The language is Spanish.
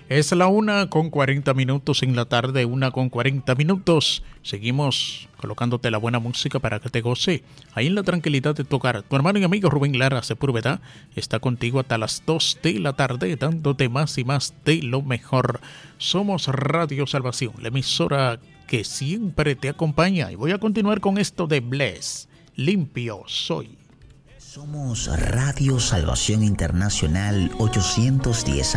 Es la 1:40 en la tarde, 1:40. Seguimos colocándote la buena música para que te goce ahí en la tranquilidad de tu hogar. Tu hermano y amigo Rubén Lara Sepúlveda está contigo hasta las 2 de la tarde, dándote más y más de lo mejor. Somos Radio Salvación, la emisora que siempre te acompaña. Y voy a continuar con esto de Bless. Limpio soy. Somos Radio Salvación Internacional 810